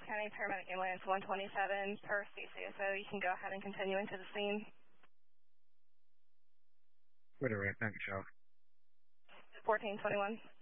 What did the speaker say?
County Paramedic Ambulance 127 per CC, so you can go ahead and continue into the scene. Wait a minute, thank you, Sheriff. 1421.